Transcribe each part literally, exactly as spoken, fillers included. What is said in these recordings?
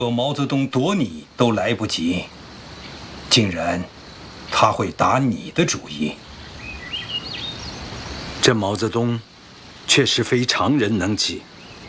说毛泽东躲你都来不及，竟然他会打你的主意。 这毛泽东确实非常人能及。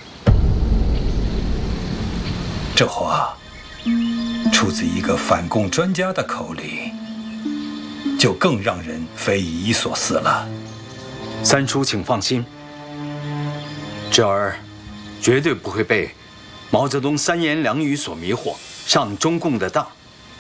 这话出自一个反共专家的口里，就更让人匪夷所思了。 三叔，请放心，侄儿绝对不会被毛泽东三言两语所迷惑，上中共的当。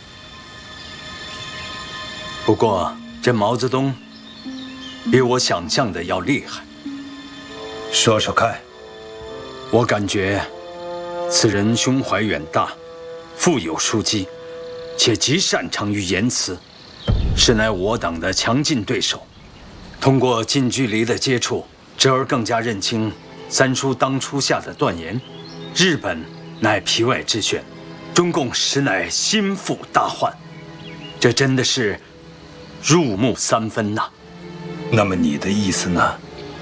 不过，这毛泽东比我想象的要厉害。 说说看。 我感觉此人胸怀远大，富有枢机，且极擅长于言辞，实乃我党的强劲对手。通过近距离的接触，侄儿更加认清三叔当初下的断言：日本乃皮外之选，中共实乃心腹大患。这真的是入木三分呐。 那么你的意思呢？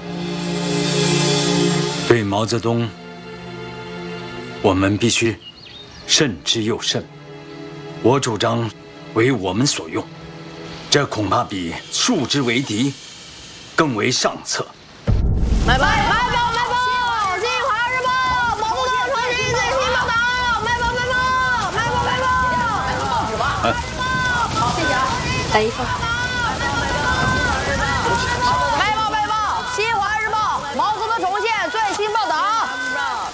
对毛泽东，我们必须慎之又慎。我主张为我们所用，这恐怕比树之为敌更为上策。 买报买报买报！新华日报毛泽东传奇最新报道，买报买报买报买报！买个报纸吧。 好，谢谢啊，来一份。